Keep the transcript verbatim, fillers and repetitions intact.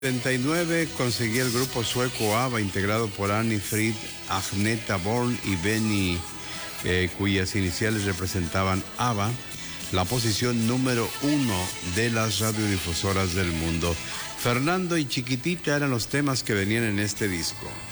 setenta y nueve conseguía el grupo sueco ABBA, integrado por Annie Frid, Agneta Born y Benny, eh, cuyas iniciales representaban ABBA, la posición número uno de las radiodifusoras del mundo. Fernando y Chiquitita eran los temas que venían en este disco.